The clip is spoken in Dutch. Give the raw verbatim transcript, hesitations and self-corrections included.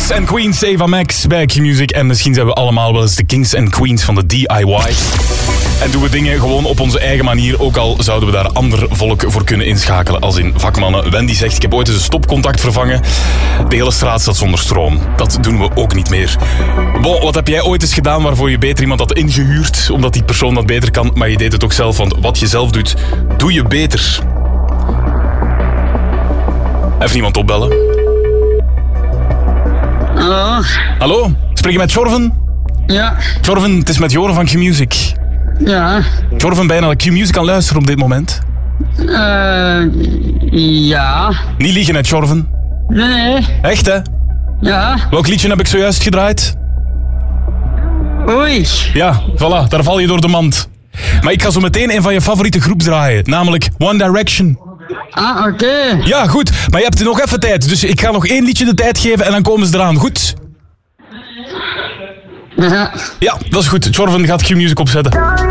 Kings and Queens, Eva Max bij Q-Music. En misschien zijn we allemaal wel eens de Kings and Queens van de D I Y. En doen we dingen gewoon op onze eigen manier, ook al zouden we daar ander volk voor kunnen inschakelen als in vakmannen. Wendy zegt, ik heb ooit eens een stopcontact vervangen. De hele straat staat zonder stroom. Dat doen we ook niet meer. Bon, wat heb jij ooit eens gedaan waarvoor je beter iemand had ingehuurd, omdat die persoon dat beter kan, maar je deed het ook zelf, want wat je zelf doet, doe je beter. Even iemand opbellen. Hallo? Hallo, spreek je met Jorven? Ja. Jorven, het is met Joren van Q-Music. Ja. Jorven, ben je naar Q-Music aan luisteren op dit moment? Uh, ja. Niet liegen, hè, Jorven? Nee, nee. Echt, hè? Ja. Welk liedje heb ik zojuist gedraaid? Oei. Ja, voilà, daar val je door de mand. Maar ik ga zo meteen een van je favoriete groep draaien, namelijk One Direction. Ah, oké. Okay. Ja, goed, maar je hebt nog even tijd, dus ik ga nog één liedje de tijd geven en dan komen ze eraan, goed? Ja. Ja, dat is goed. Jorven gaat Q-Music opzetten.